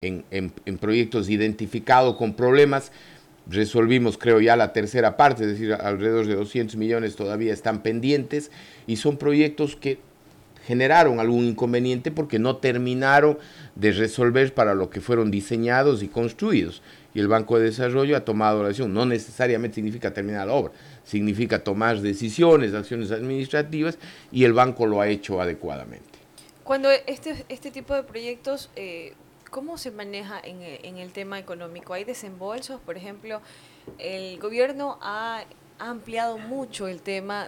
en proyectos identificados con problemas. Resolvimos, creo, ya la tercera parte, es decir, alrededor de 200 millones todavía están pendientes y son proyectos que generaron algún inconveniente porque no terminaron de resolver para lo que fueron diseñados y construidos. Y el Banco de Desarrollo ha tomado la decisión. No necesariamente significa terminar la obra, significa tomar decisiones, acciones administrativas, y el banco lo ha hecho adecuadamente. Cuando este tipo de proyectos, ¿cómo se maneja en el tema económico? ¿Hay desembolsos? Por ejemplo, el gobierno ha ampliado mucho el tema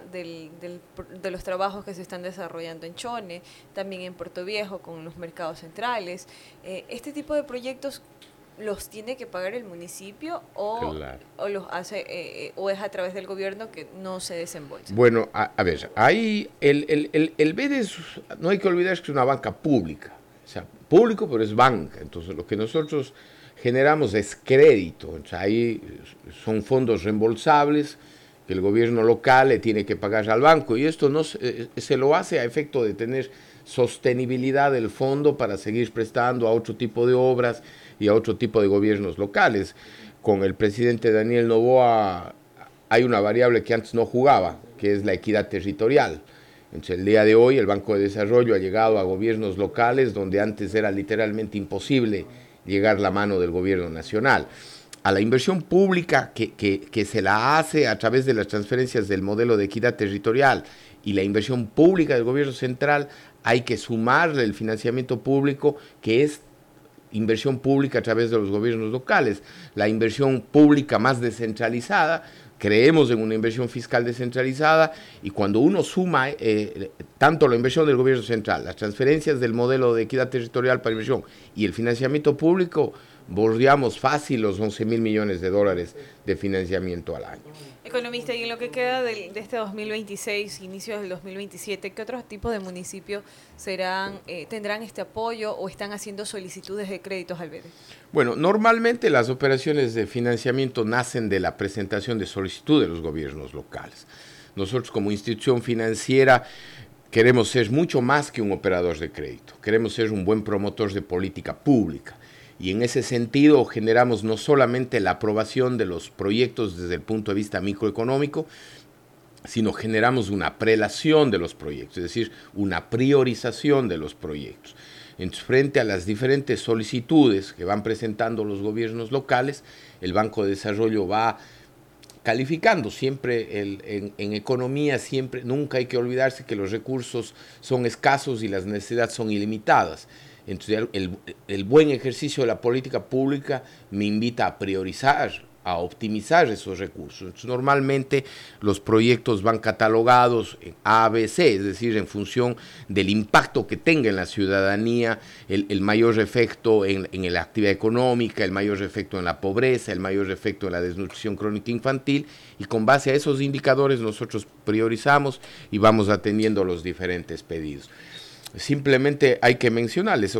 de los trabajos que se están desarrollando en Chone, también en Puerto Viejo con los mercados centrales. ¿Este tipo de proyectos los tiene que pagar el municipio Claro. o los hace o es a través del gobierno que no se desembolsa? Bueno, a ver, ahí el BED no hay que olvidar que es una banca pública, o sea, público pero es banca, entonces lo que nosotros generamos es crédito, o sea, ahí son fondos reembolsables que el gobierno local le tiene que pagar al banco y esto no se lo hace a efecto de tener sostenibilidad del fondo para seguir prestando a otro tipo de obras y a otro tipo de gobiernos locales. Con el presidente Daniel Noboa hay una variable que antes no jugaba, que es la equidad territorial. Entonces, el día de hoy el Banco de Desarrollo ha llegado a gobiernos locales donde antes era literalmente imposible llegar la mano del gobierno nacional. A la inversión pública que se la hace a través de las transferencias del modelo de equidad territorial y la inversión pública del gobierno central, hay que sumarle el financiamiento público que es inversión pública a través de los gobiernos locales. La inversión pública más descentralizada, creemos en una inversión fiscal descentralizada y cuando uno suma tanto la inversión del gobierno central, las transferencias del modelo de equidad territorial para inversión y el financiamiento público, bordeamos fácil los 11.000 millones de dólares de financiamiento al año. Economista, y en lo que queda de este 2026, inicios del 2027, ¿qué otros tipos de municipios tendrán este apoyo o están haciendo solicitudes de créditos al BEDE? Bueno, normalmente las operaciones de financiamiento nacen de la presentación de solicitud de los gobiernos locales. Nosotros como institución financiera queremos ser mucho más que un operador de crédito, queremos ser un buen promotor de política pública. Y en ese sentido generamos no solamente la aprobación de los proyectos desde el punto de vista microeconómico, sino generamos una prelación de los proyectos, es decir, una priorización de los proyectos. Entonces, frente a las diferentes solicitudes que van presentando los gobiernos locales, el Banco de Desarrollo va calificando siempre en economía, siempre, nunca hay que olvidarse que los recursos son escasos y las necesidades son ilimitadas. Entonces, el buen ejercicio de la política pública me invita a priorizar, a optimizar esos recursos. Entonces, normalmente los proyectos van catalogados en A, B, C, es decir, en función del impacto que tenga en la ciudadanía, el mayor efecto en la actividad económica, el mayor efecto en la pobreza, el mayor efecto en la desnutrición crónica infantil, y con base a esos indicadores nosotros priorizamos y vamos atendiendo los diferentes pedidos. Simplemente hay que mencionarles,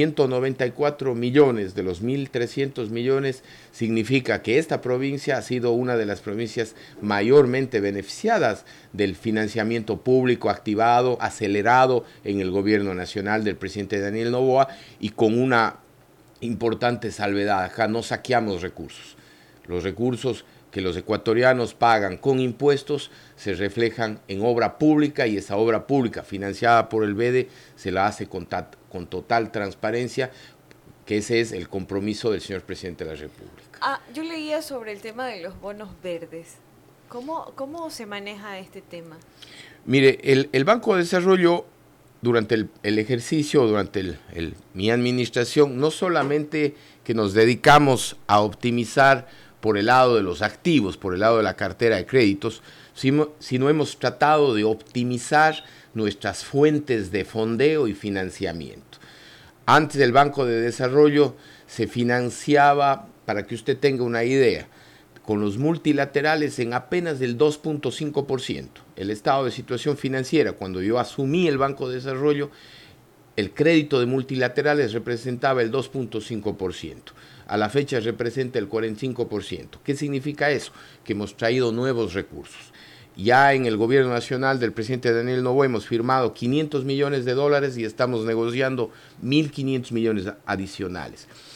194 millones de los 1.300 millones significa que esta provincia ha sido una de las provincias mayormente beneficiadas del financiamiento público activado, acelerado en el gobierno nacional del presidente Daniel Noboa y con una importante salvedad. Acá no saqueamos recursos. Los recursos que los ecuatorianos pagan con impuestos se reflejan en obra pública y esa obra pública financiada por el BEDE se la hace con total transparencia, que ese es el compromiso del señor presidente de la República. Yo leía sobre el tema de los bonos verdes. ¿Cómo se maneja este tema? Mire, el Banco de Desarrollo durante el ejercicio, durante mi administración, no solamente que nos dedicamos a optimizar por el lado de los activos, por el lado de la cartera de créditos, sino hemos tratado de optimizar nuestras fuentes de fondeo y financiamiento. Antes del Banco de Desarrollo se financiaba, para que usted tenga una idea, con los multilaterales en apenas del 2.5%. El estado de situación financiera, cuando yo asumí el Banco de Desarrollo, el crédito de multilaterales representaba el 2.5%. A la fecha representa el 45%. ¿Qué significa eso? Que hemos traído nuevos recursos. Ya en el gobierno nacional del presidente Daniel Noboa hemos firmado 500 millones de dólares y estamos negociando 1.500 millones adicionales.